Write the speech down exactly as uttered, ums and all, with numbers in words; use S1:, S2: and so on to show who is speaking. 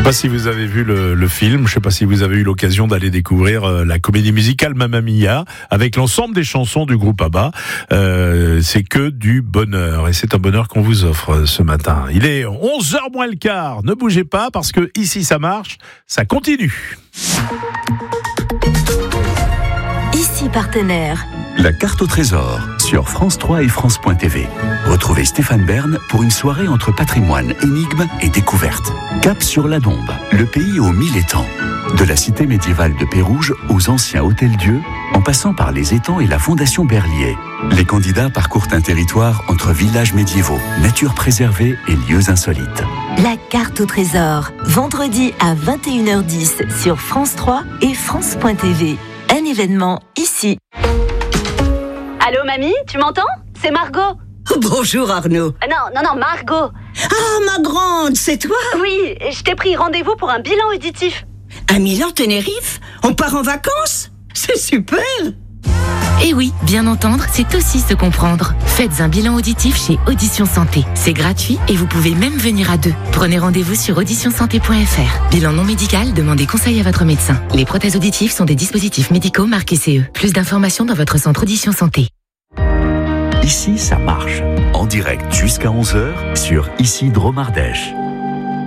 S1: sais pas si vous avez vu le, le film, je ne sais pas si vous avez eu l'occasion d'aller découvrir euh, la comédie musicale Mamma Mia avec l'ensemble des chansons du groupe ABBA. Euh, c'est que du bonheur et c'est un bonheur qu'on vous offre ce matin. Il est onze heures moins le quart, ne bougez pas parce que ici ça marche, ça continue.
S2: Ici partenaire.
S3: La carte au trésor sur France trois et France point T V. Retrouvez Stéphane Bern pour une soirée entre patrimoine, énigmes et découvertes. Cap sur la Dombe, le pays aux mille étangs. De la cité médiévale de Pérouges aux anciens hôtels-dieux, en passant par les étangs et la fondation Berlier. Les candidats parcourent un territoire entre villages médiévaux, nature préservée et lieux insolites.
S2: La carte au trésor, vendredi à vingt et une heures dix sur France trois et France point T V. Un événement ici.
S4: Allô mamie, tu m'entends? C'est Margot.
S5: Bonjour Arnaud.
S4: Ah non, non, non, Margot.
S5: Ah ma grande, c'est toi?
S4: Oui, je t'ai pris rendez-vous pour un bilan auditif.
S5: À Milan Tenerife? On part en vacances? C'est super.
S6: Et oui, bien entendre, c'est aussi se comprendre. Faites un bilan auditif chez Audition Santé. C'est gratuit et vous pouvez même venir à deux. Prenez rendez-vous sur audition santé point f r. Bilan non médical, demandez conseil à votre médecin. Les prothèses auditives sont des dispositifs médicaux marqués C E. Plus d'informations dans votre centre Audition Santé.
S3: Ici, ça marche. En direct jusqu'à onze heures sur Ici Drôme Ardèche.